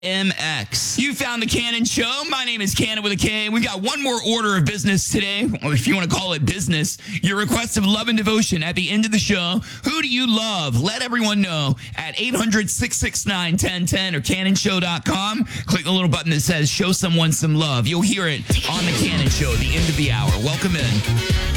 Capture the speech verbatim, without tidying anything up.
M X. You found the Cannon Show. My name is Cannon with a K. We got one more order of business today, or if you want to call it business. Your request of love and devotion at the end of the show. Who do you love? Let everyone know at eight hundred, six six nine, one oh one oh or cannon show dot com. Click the little button that says show someone some love. You'll hear it on the Cannon Show at the end of the hour. Welcome in.